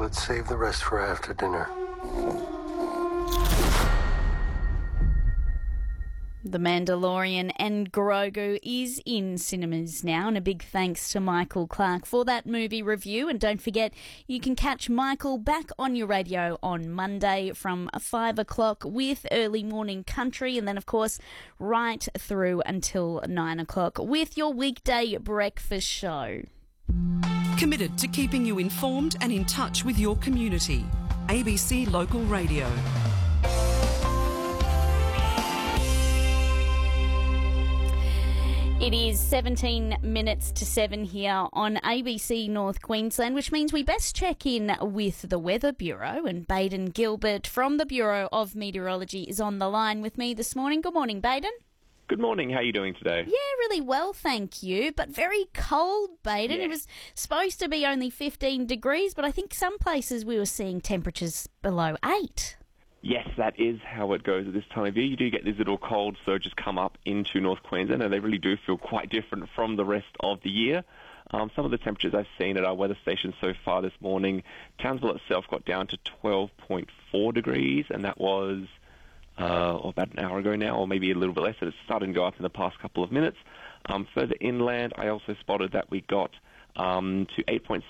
Let's save the rest for after dinner. The Mandalorian and Grogu is in cinemas now, and a big thanks to Michael Clark for that movie review. And don't forget, you can catch Michael back on your radio on Monday from 5 o'clock with Early Morning Country, and then, of course, right through until 9 o'clock with your weekday breakfast show. Committed to keeping you informed and in touch with your community. ABC Local Radio. It is 17 minutes to 7 here on ABC North Queensland, which means we best check in with the Weather Bureau, and Baden Gilbert from the Bureau of Meteorology is on the line with me this morning. Good morning, Baden. Good morning. How are you doing today? Yeah, really well, thank you, but very cold, Baden. Yeah. It was supposed to be only 15 degrees, but I think some places we were seeing temperatures below 8. Yes, that is how it goes at this time of year. You do get these little cold surges come up into North Queensland, and they really do feel quite different from the rest of the year. Some of the temperatures I've seen at our weather station so far this morning, Townsville itself got down to 12.4 degrees, and that was about an hour ago now, or maybe a little bit less. It's starting to go up in the past couple of minutes. Further inland, I also spotted that we got to 8.7